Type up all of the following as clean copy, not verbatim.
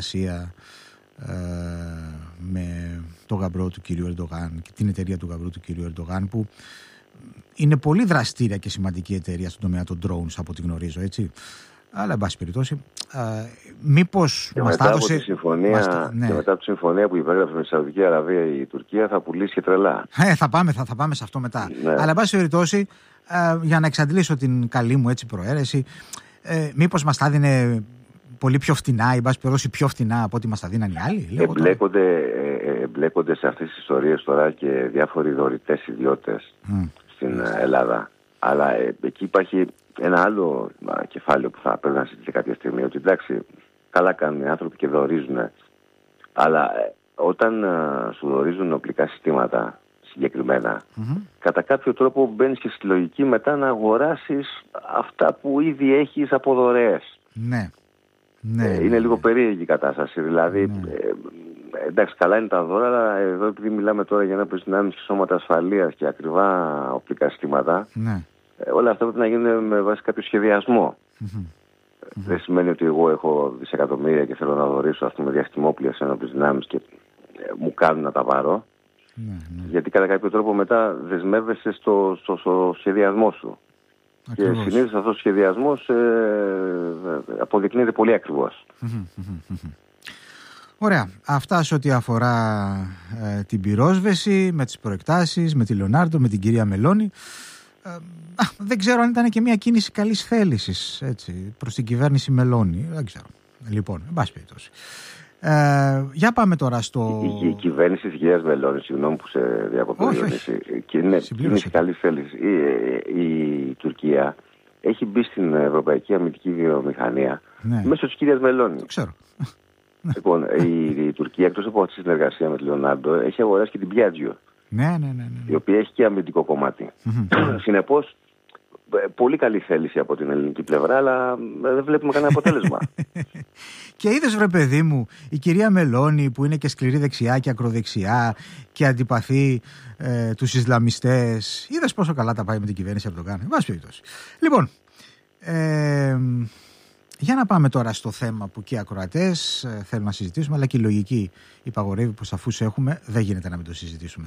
συνεργασία με το γαμπρό του κυρίου Ερντογάν και την εταιρεία του γαμπρού του κυρίου Ερντογάν, που είναι πολύ δραστήρια και σημαντική εταιρεία στον τομέα των drones από ό,τι γνωρίζω, έτσι. Αλλά εν πάση περιπτώσει, μήπως μας τα έδωσε. Και μετά από τη συμφωνία που υπέγραψε με τη Σαουδική Αραβία η Τουρκία, θα πουλήσει και τρελά. Θα πάμε σε αυτό μετά. Ναι. Αλλά εν πάση περιπτώσει, για να εξαντλήσω την καλή μου έτσι προαίρεση, μήπως μας τα έδινε πολύ πιο φτηνά, ή μπας πιο φτηνά από ό,τι μας τα δίναν οι άλλοι. Εμπλέκονται σε αυτές τις ιστορίες τώρα και διάφοροι δωρητές ιδιώτες στην Ελλάδα. Αλλά εκεί υπάρχει ένα άλλο κεφάλαιο που θα πρέπει να συζητήσει κάποια στιγμή. Ότι εντάξει, καλά κάνουν οι άνθρωποι και δωρίζουν. Αλλά όταν σου δωρίζουν οπλικά συστήματα συγκεκριμένα, κατά κάποιο τρόπο μπαίνεις και στη λογική μετά να αγοράσεις αυτά που ήδη έχεις από δωρεές. Ναι. Είναι λίγο περίεργη η κατάσταση. Δηλαδή, εντάξει, καλά είναι τα δώρα, αλλά εδώ επειδή μιλάμε τώρα για ένα δυνάμεις και σώματα ασφαλείας και ακριβά οπλικά συστήματα, όλα αυτά πρέπει να γίνουν με βάση κάποιο σχεδιασμό. Δεν σημαίνει ότι εγώ έχω δισεκατομμύρια και θέλω να δωρήσω, ας πούμε, διαστημόπλια σε ένοπλες δυνάμεις και μου κάνουν να τα πάρω. Γιατί κατά κάποιο τρόπο μετά δεσμεύεσαι στο σχεδιασμό σου. Και συνήθως αυτός ο σχεδιασμός αποδεικνύεται πολύ ακριβώς. Ωραία. Αυτά σε ό,τι αφορά την πυρόσβεση, με τις προεκτάσεις, με τη Λεωνάρντο, με την κυρία Μελώνη. Δεν ξέρω αν ήταν και μια κίνηση καλής θέλησης, έτσι, προς την κυβέρνηση Μελώνη. Δεν ξέρω. Λοιπόν, εν πάση περιπτώσει. Για πάμε τώρα στο. Η κυβέρνηση της κυρίας Μελώνη, συγγνώμη που σε διακοπτώ, και είναι κίνηση καλής θέλησης. Η Τουρκία έχει μπει στην ευρωπαϊκή αμυντική βιομηχανία μέσω της κυρίας Μελώνη. Το ξέρω. Λοιπόν, η Τουρκία, εκτός από αυτή τη συνεργασία με τη Λεωνάρντο, έχει αγοράσει και την Piaggio. Ναι. Η οποία έχει και αμυντικό κομμάτι. Συνεπώς, πολύ καλή θέληση από την ελληνική πλευρά, αλλά δεν βλέπουμε κανένα αποτέλεσμα. Και είδες, βρε παιδί μου, η κυρία Μελώνη, που είναι και σκληρή δεξιά και ακροδεξιά και αντιπαθεί τους Ισλαμιστές, είδες πόσο καλά τα πάει με την κυβέρνηση από το κάνει. Βάση περιπτώσει. Λοιπόν, για να πάμε τώρα στο θέμα που και οι ακροατές θέλουν να συζητήσουμε, αλλά και η λογική υπαγορεύει πως αφού σε έχουμε δεν γίνεται να μην το συζητήσουμε.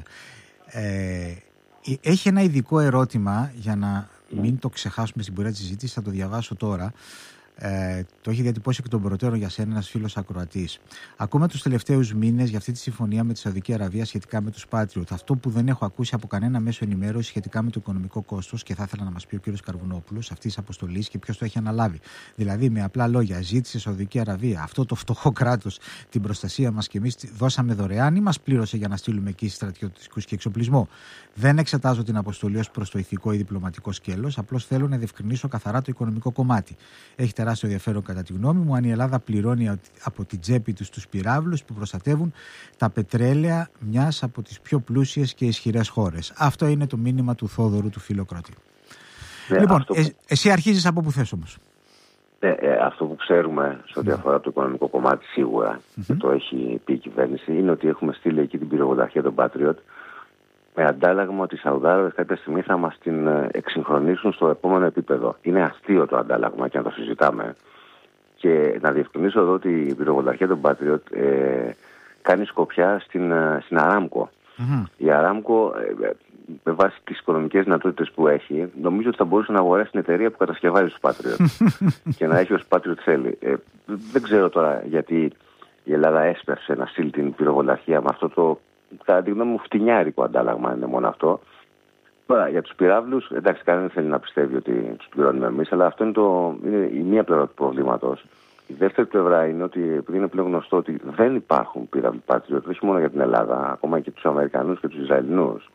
Έχει ένα ειδικό ερώτημα, για να μην το ξεχάσουμε στην πορεία της συζήτησης, θα το διαβάσω τώρα. Το έχει διατυπώσει εκ των προτέρων για σένα ένας φίλος ακροατής. Ακούμε τους τελευταίους μήνες για αυτή τη συμφωνία με τη Σαουδική Αραβία σχετικά με τους Patriot. Αυτό που δεν έχω ακούσει από κανένα μέσο ενημέρωση σχετικά με το οικονομικό κόστος, και θα ήθελα να μας πει ο κύριος Καρβουνόπουλος, αυτής της αποστολής και ποιος το έχει αναλάβει. Δηλαδή, με απλά λόγια, ζήτησε η Σαουδική Αραβία, αυτό το φτωχό κράτος, την προστασία μας και εμείς δώσαμε δωρεάν, ή μας πλήρωσε για να στείλουμε εκεί στρατιωτικούς και εξοπλισμό? Δεν εξετάζω την αποστολή ως προς το ηθικό ή διπλωματικό σκέλος, απλώς θέλω να διευκρινίσω καθαρά το οικονομικό κομμάτι. Έχει τεράστιο ενδιαφέρον, κατά τη γνώμη μου, αν η Ελλάδα πληρώνει από την τσέπη τους πυράβλους που προστατεύουν τα πετρέλαια μιας από τις πιο πλούσιες και ισχυρές χώρες. Αυτό είναι το μήνυμα του Θόδωρου, του φιλοκράτη. Λοιπόν, εσύ αρχίζεις από που θες όμως. Αυτό που ξέρουμε σε ό,τι αφορά το οικονομικό κομμάτι σίγουρα, και το έχει πει η κυβέρνηση, είναι ότι έχουμε στείλει εκεί την πυροβολαρχία των Patriot με αντάλλαγμα ότι οι Σαουδάραβες κάποια στιγμή θα μας την εξυγχρονίσουν στο επόμενο επίπεδο. Είναι αστείο το αντάλλαγμα και να το συζητάμε. Και να διευκρινίσω εδώ ότι η πυροβολαρχία των Patriot κάνει σκοπιά στην Αράμκο. Η Αράμκο, με βάση τις οικονομικές δυνατότητες που έχει, νομίζω ότι θα μπορούσε να αγοράσει την εταιρεία που κατασκευάζει τους Patriot και να έχει ως Patriot θέλει. Δεν ξέρω τώρα γιατί η Ελλάδα έσπευσε να στείλει την πυροβολαρχία με αυτό το, κατά τη γνώμη μου, φτηνιάρικο αντάλλαγμα είναι μόνο αυτό. Τώρα, για τους πυράβλους, εντάξει, κανένας δεν θέλει να πιστεύει ότι τους πληρώνουμε εμείς, αλλά αυτό είναι η μία πλευρά του προβλήματος. Η δεύτερη πλευρά είναι ότι, επειδή είναι πλέον γνωστό ότι δεν υπάρχουν πύραυλοι Patriot, όχι μόνο για την Ελλάδα, ακόμα και τους Αμερικανούς και τους Ισραηλινούς,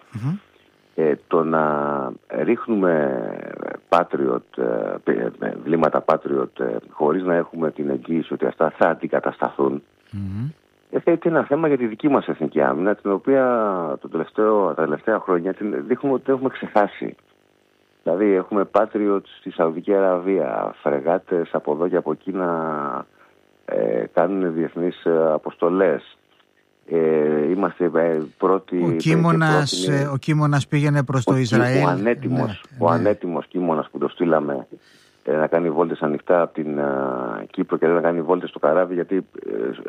το να ρίχνουμε Patriot, βλήματα Patriot, χωρίς να έχουμε την εγγύηση ότι αυτά θα αντικατασταθούν, θέτει ένα θέμα για τη δική μας εθνική άμυνα, την οποία τα τελευταία χρόνια δείχνουμε ότι έχουμε ξεχάσει. Δηλαδή έχουμε Patriot στη Σαουδική Αραβία, φρεγάτες από εδώ και από εκεί να κάνουν διεθνείς αποστολές. Είμαστε πρώτοι. Ο Κίμωνας πήγαινε προς το Ισραήλ. Ο ανέτοιμος Κίμωνας που το στείλαμε να κάνει βόλτες ανοιχτά από την Κύπρο και να κάνει βόλτες στο καράβι, γιατί